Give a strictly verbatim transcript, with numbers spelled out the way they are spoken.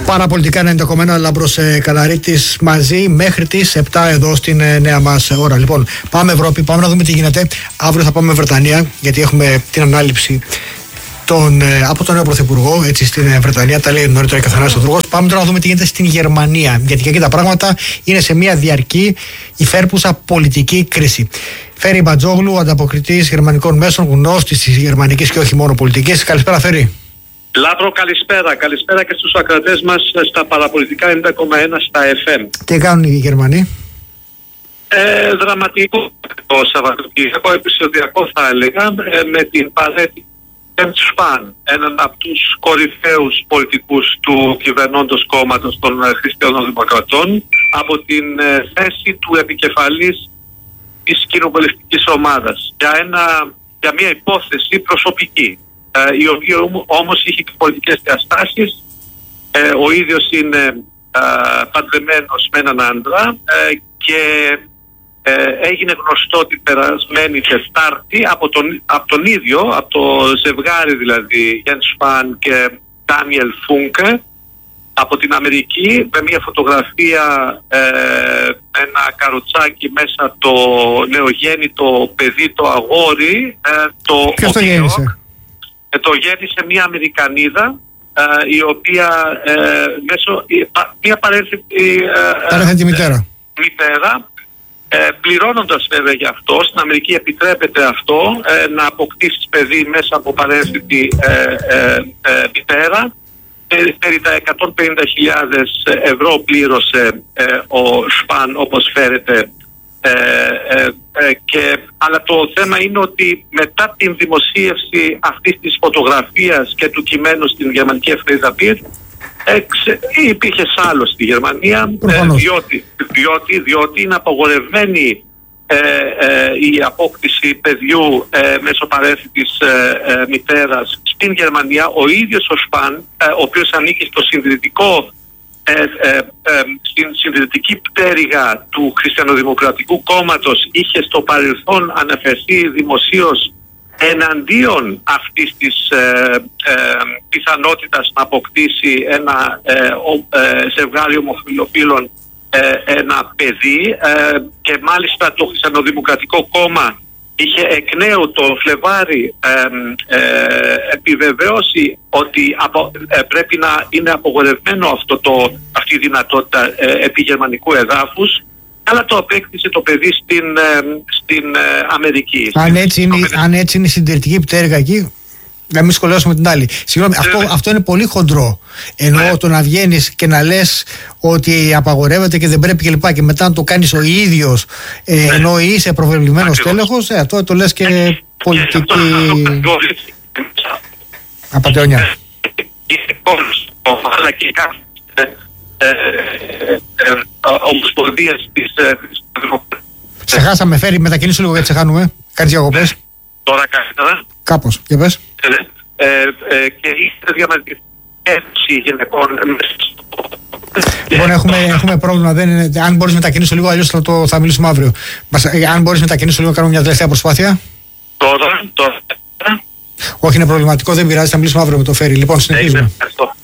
Παραπολιτικά ενενήντα κόμμα ένα, Λάμπρος ε, Καλαρίτης μαζί μέχρι τις επτά εδώ στην ε, νέα μας ώρα. Λοιπόν, πάμε Ευρώπη, πάμε να δούμε τι γίνεται. Αύριο θα πάμε Βρετανία, γιατί έχουμε την ανάληψη τον, ε, από τον νέο Πρωθυπουργό έτσι, στην ε, Βρετανία. Τα λέει νωρίτερα και ο Θανάσης Οδρογός. Πάμε τώρα να δούμε τι γίνεται στην Γερμανία, γιατί και εκεί τα πράγματα είναι σε μια διαρκή υφέρπουσα πολιτική κρίση. Φέρι Μπατζόγλου, ανταποκριτής γερμανικών μέσων, γνώστης της γερμανικής και όχι μόνο πολιτικής. Καλησπέρα, Φέρι. Λάμπρο, καλησπέρα. Καλησπέρα και στους ακρατές μας στα παραπολιτικά ενενήντα κόμμα ένα στα εφ εμ. Τι κάνουν οι Γερμανοί? Ε, δραματικό το Σαββατοκύριακο, επεισοδιακό θα έλεγα, ε, με την παρέτηση Jens Spahn, έναν από τους κορυφαίους πολιτικούς του κυβερνώντος κόμματος των Χριστιανών Δημοκρατών, από την ε, θέση του επικεφαλής της κοινοβουλευτικής ομάδας για, ένα, για μια υπόθεση προσωπική, ε, η οποία όμως είχε και πολιτικές διαστάσεις. Ε, ο ίδιος είναι ε, παντρεμένος με έναν άντρα ε, και ε, έγινε γνωστό την περασμένη Τετάρτη από τον, από τον ίδιο, από το ζευγάρι δηλαδή Jens Spahn και Daniel Funke, από την Αμερική, με μια φωτογραφία, ε, ένα καροτσάκι μέσα το νεογέννητο παιδί, το αγόρι. Ε, το Ποιος το γέννησε? Ε, το γέννησε μια Αμερικανίδα, ε, η οποία ε, μέσω, μια παρένθετη ε, μητέρα, μητέρα ε, πληρώνοντας βέβαια για αυτό. Στην Αμερική επιτρέπεται αυτό, ε, να αποκτήσεις παιδί μέσα από παρένθετη ε, ε, ε, μητέρα. Περί τα εκατόν πενήντα χιλιάδες ευρώ πλήρωσε ε, ο Σπαν, όπως φέρεται. Ε, ε, ε, και, αλλά το θέμα είναι ότι μετά την δημοσίευση αυτής της φωτογραφίας και του κειμένου στην γερμανική εφημερίδα Bild, ε, υπήρχε σάλο στη Γερμανία, ε, διότι, διότι, διότι είναι απαγορευμένη ε, ε, η απόκτηση παιδιού ε, μέσω παρένθετης ε, ε, μητέρας στην Γερμανία. Ο ίδιος ο Σπαν, ε, ο οποίος ανήκει στο συντηρητικό, ε, ε, ε, στην συντηρητική πτέρυγα του Χριστιανοδημοκρατικού Κόμματος, είχε στο παρελθόν αναφερθεί δημοσίως εναντίον αυτής της ε, ε, πιθανότητας να αποκτήσει ένα ε, ε, ζευγάρι ομοφυλοφίλων ε, ένα παιδί, ε, και μάλιστα το Χριστιανοδημοκρατικό Κόμμα είχε εκ νέου το Φλεβάρι ε, ε, επιβεβαιώσει ότι απο, ε, πρέπει να είναι απογορευμένο αυτό το, αυτή η δυνατότητα ε, επί γερμανικού εδάφους, αλλά το απέκτησε το παιδί στην, ε, στην ε, Αμερική. Αν έτσι, είναι, αν έτσι είναι η συντηρητική πτέρυγα εκεί, να μην σχολιάσουμε την άλλη. Συγγνώμη, ε, αυτό, ε, αυτό είναι πολύ χοντρό. Ενώ ε, το να βγαίνεις και να λες ότι απαγορεύεται και δεν πρέπει κλπ. Και, και μετά να το κάνεις ο ίδιος, ε, ε, ενώ είσαι προβεβλημένος τέλεχος, ε, αυτό το λες και ε, πολιτική απατεωνιά. Αλλά και κάθε ομοσπονδίας της Δημοκρατίας. Ξεχάσαμε, Φέρι, μετακινήσου λίγο γιατί ξεχάνουμε. Κάνεις διακοπές. Τώρα καλύτερα. Κάπως, για πες. Ε, ε, και η διαμαρτυρική ένωση γυναικών. Λοιπόν, έχουμε, έχουμε πρόβλημα. Δεν είναι, αν μπορείς μετακινήσου λίγο, αλλιώς θα, το, θα μιλήσουμε αύριο. Μας, αν μπορείς μετακινήσου λίγο, κάνουμε μια τελευταία προσπάθεια. Τώρα, τώρα. Όχι, είναι προβληματικό, δεν πειράζει, θα μιλήσουμε αύριο με το Φέρι. Λοιπόν, συνεχίζουμε.